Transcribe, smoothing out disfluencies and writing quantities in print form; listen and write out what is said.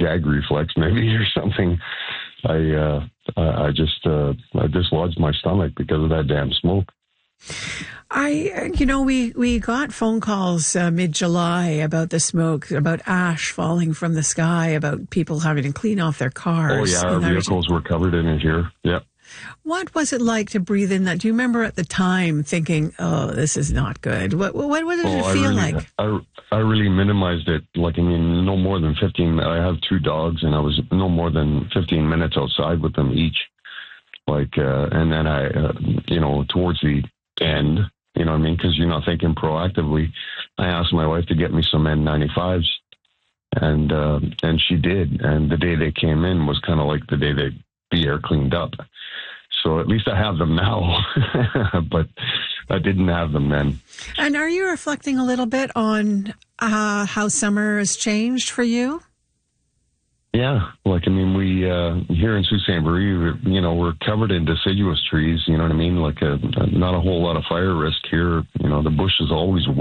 gag reflex maybe or something. I dislodged my stomach because of that damn smoke. We got phone calls mid-July about the smoke, about ash falling from the sky, about people having to clean off their cars. Oh, yeah, our vehicles were covered in it here, yeah. What was it like to breathe in that? Do you remember at the time thinking, oh, this is not good? What did it feel like? I really minimized it. Like, I mean, no more than 15. I have 2 dogs, and I was no more than 15 minutes outside with them each. Like, and then towards the end, you know what I mean? Because you're not thinking proactively. I asked my wife to get me some N95s, and she did. And the day they came in was kind of like the day the air cleaned up. So at least I have them now, but I didn't have them then. And are you reflecting a little bit on how summer has changed for you? Yeah, like, I mean, we here in Sault Ste. Marie, we're covered in deciduous trees. You know what I mean? Like, not a whole lot of fire risk here. You know, the bush is always